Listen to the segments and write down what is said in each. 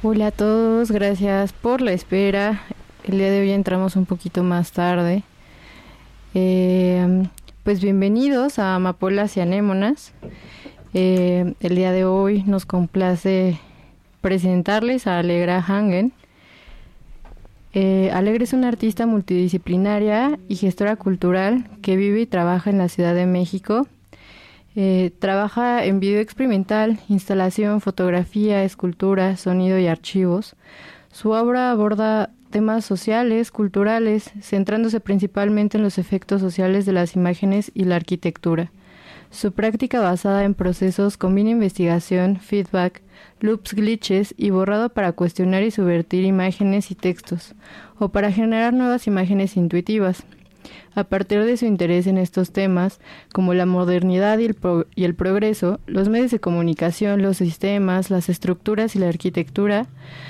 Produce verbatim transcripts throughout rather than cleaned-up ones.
Hola a todos, gracias por la espera. El día de hoy entramos un poquito más tarde. Eh, pues bienvenidos a Amapolas y Anémonas. Eh, el día de hoy nos complace presentarles a Alegra Hangen. Eh, Alegra es una artista multidisciplinaria y gestora cultural que vive y trabaja en la Ciudad de México. Eh, trabaja en video experimental, instalación, fotografía, escultura, sonido y archivos. Su obra aborda temas sociales, culturales, centrándose principalmente en los efectos sociales de las imágenes y la arquitectura. Su práctica basada en procesos combina investigación, feedback, loops, glitches y borrado para cuestionar y subvertir imágenes y textos, o para generar nuevas imágenes intuitivas. A partir de su interés en estos temas, como la modernidad y el, pro- y el progreso, los medios de comunicación, los sistemas, las estructuras y la arquitectura,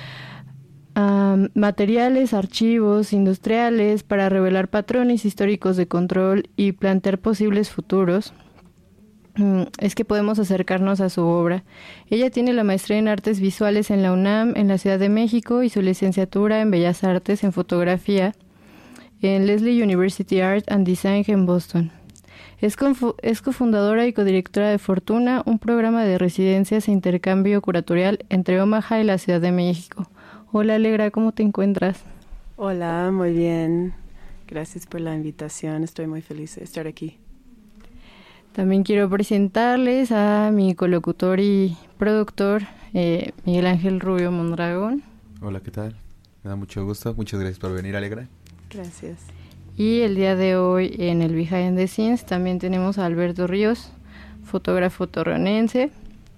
um, materiales, archivos, industriales, para revelar patrones históricos de control y plantear posibles futuros, um, es que podemos acercarnos a su obra. Ella tiene la maestría en Artes Visuales en la UNAM, en la Ciudad de México, y su licenciatura en Bellas Artes en Fotografía en Lesley University Art and Design en Boston. Es, confu- es cofundadora y codirectora de Fortuna, un programa de residencias e intercambio curatorial entre Omaha y la Ciudad de México. Hola Alegra, ¿cómo te encuentras? Hola, muy bien. Gracias por la invitación. Estoy muy feliz de estar aquí. También quiero presentarles a mi colocutor y productor, eh, Miguel Ángel Rubio Mondragón. Hola, ¿qué tal? Me da mucho gusto. Muchas gracias por venir, Alegra. Gracias. Y el día de hoy en el Behind the Scenes también tenemos a Alberto Ríos, fotógrafo torreonense.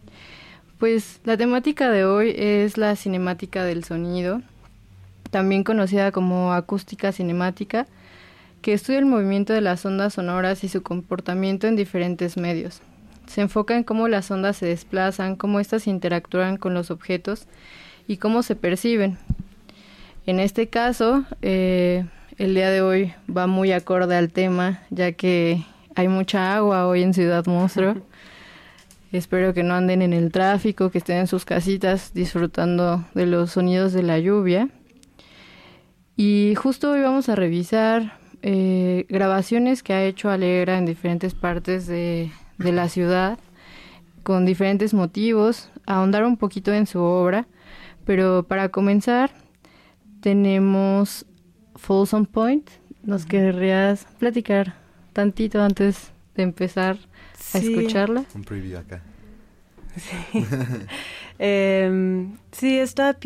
Pues la temática de hoy es la cinemática del sonido, también conocida como acústica cinemática, que estudia el movimiento de las ondas sonoras y su comportamiento en diferentes medios. Se enfoca en cómo las ondas se desplazan, cómo éstas interactúan con los objetos y cómo se perciben. En este caso, eh, el día de hoy va muy acorde al tema, ya que hay mucha agua hoy en Ciudad Monstruo. Espero que no anden en el tráfico, que estén en sus casitas disfrutando de los sonidos de la lluvia. Y justo hoy vamos a revisar eh, grabaciones que ha hecho Alegra en diferentes partes de, de la ciudad, con diferentes motivos, ahondar un poquito en su obra. Pero para comenzar, tenemos Folsom Point. ¿Nos querrías platicar tantito antes de empezar a Sí. escucharla? Un preview acá. Sí, eh, sí está